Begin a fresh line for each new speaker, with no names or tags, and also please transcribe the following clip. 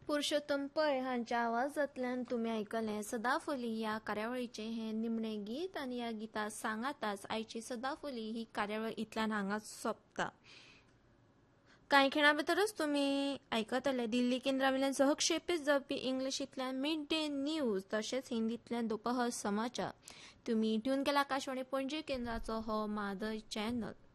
पुरुषोत्तम पै हांच्या आवाजांतल्यान तुम्ही आयकले सदाफुली ह्या कार्यावळीचे हे निमणे गीत आणि ह्या गिता सांगाताच आयची सदाफुली ही कार्यावळ इतल्यान हांगाच सोंपता. कांय खिणा भितरच तुम्ही आयकतले दिल्ली केंद्रावयल्यान सहक्षेपीत जावपी इंग्लिशींतल्यान मिड डे न्यूज तशेंच हिंदींतल्यान दोपहर समाचार. तुम्ही ट्यून केला आकाशवाणी पणजी केंद्राचो हो मादर चॅनल.